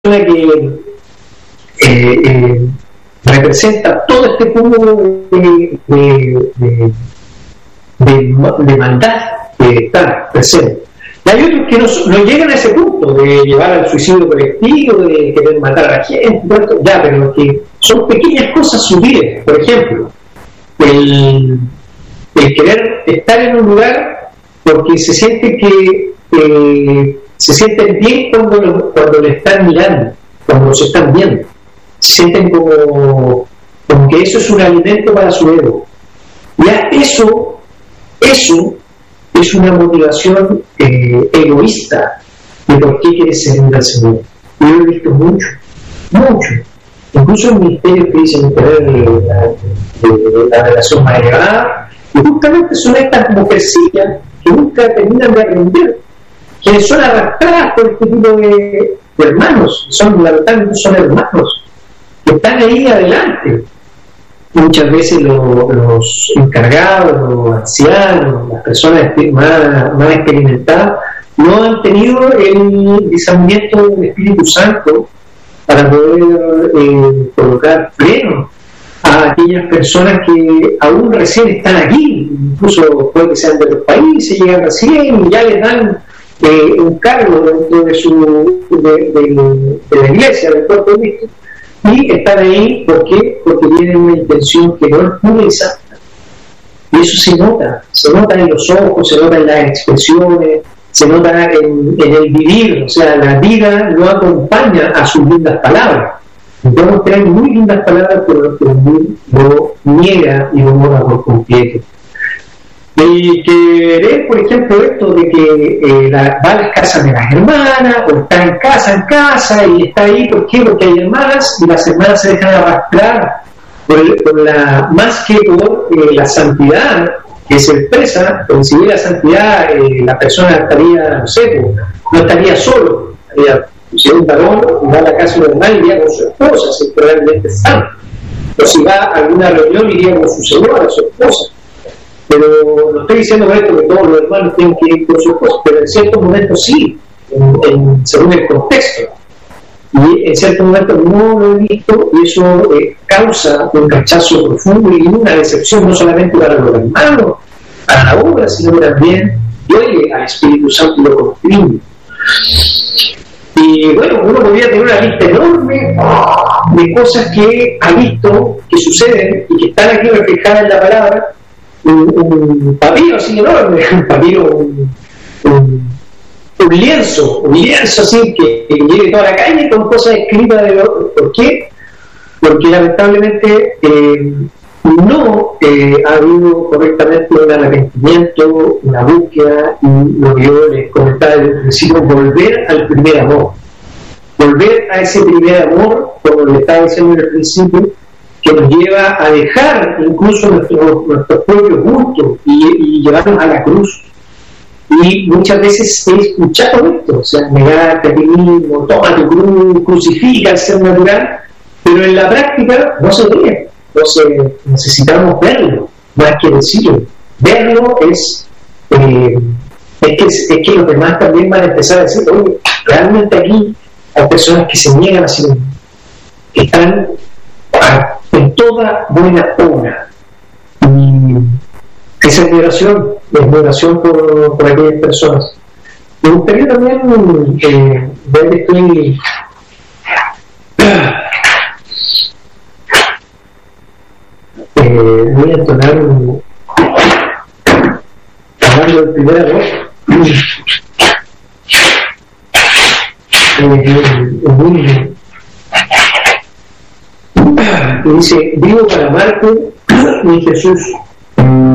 persona que representa todo este cúmulo de maldad que está presente. Y hay otros que no llegan a ese punto de llevar al suicidio colectivo, de querer matar a la gente, ya, pero que son pequeñas cosas sutiles. Por ejemplo, el querer estar en un lugar porque se siente que se sienten bien cuando le están mirando, cuando los están viendo. Se sienten como que eso es un alimento para su ego. Ya eso es una motivación egoísta de por qué quieres servir al Señor. Yo lo he visto mucho. Incluso en ministerios que dicen tener la relación más elevada, y justamente son estas mujercillas que nunca terminan de aprender, que son arrastradas por este tipo de hermanos, lamentablemente son hermanos, que están ahí adelante. Muchas veces los encargados, los ancianos, las personas más experimentadas, no han tenido el discernimiento del Espíritu Santo para poder colocar freno a aquellas personas que aún recién están aquí, incluso puede que sean de los países, llegan recién y ya les dan un cargo dentro de la iglesia, del cuerpo de Cristo. Y están ahí, ¿por qué? Porque tienen una intención que no es pura y santa. Y eso se nota en los ojos, se nota en las expresiones, se nota en el vivir. O sea, la vida no acompaña a sus lindas palabras. Podemos tener muy lindas palabras, pero lo niega y lo mora por completo. Y querer, por ejemplo, esto de que va a las casas de las hermanas, o está en casa, y está ahí, ¿por qué? Porque hay hermanas, y las hermanas se dejan arrastrar más que por la santidad que se expresa, porque si hubiera santidad, la persona estaría, no estaría solo, si es un varón, va a la casa de una hermana, iría con su esposa, si probablemente es santo. O si va a alguna reunión, iría con su señora, su esposa. Pero no estoy diciendo con esto que todos los hermanos tienen que ir con su esposa, pero en ciertos momentos sí, según el contexto. Y en ciertos momentos no lo he visto, y eso causa un rechazo profundo y una decepción, no solamente para los hermanos, para la obra, sino también duele al Espíritu Santo y lo constriñe. Y bueno, uno podría tener una lista enorme de cosas que ha visto, que suceden y que están aquí reflejadas en la palabra. Un papiro así enorme, un lienzo así que llegue toda la calle con cosas escritas de ¿por qué? Porque lamentablemente no ha habido correctamente un arrepentimiento, una búsqueda, y lo que yo les comentaba desde el principio, volver al primer amor, volver a ese primer amor, como le estaba diciendo en el principio, que nos lleva a dejar incluso nuestros propios gustos y llevarnos a la cruz. Y muchas veces he escuchado esto, o sea, negarte a ti mismo, toma tu cruz, crucifica el ser natural, pero en la práctica no se ve. Entonces necesitamos verlo, más que decirlo. Verlo es que los demás también van a empezar a decir, oye, realmente aquí hay personas que se niegan a sí mismos, que están en toda buena obra. Y esa es mi oración por aquellas personas. Me gustaría también ver que estoy voy a entonar hablando del primer amor. Y dice, vivo para amarte, mi Jesús,